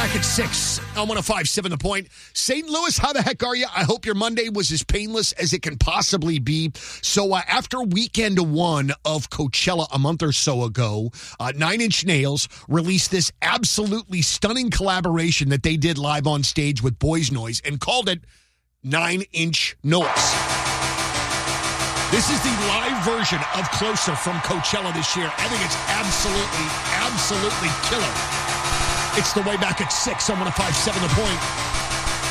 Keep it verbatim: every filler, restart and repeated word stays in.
back at six on one oh five point seven The Point. Saint Louis, how the heck are you? I hope your Monday was as painless as it can possibly be. So uh, after weekend one of Coachella a month or so ago, uh, Nine Inch Nails released this absolutely stunning collaboration that they did live on stage with Boys Noise and called it Nine Inch Noise. This is the live version of Closer from Coachella this year. I think it's absolutely, absolutely killer. It's the way back at six on one oh five point seven The Point.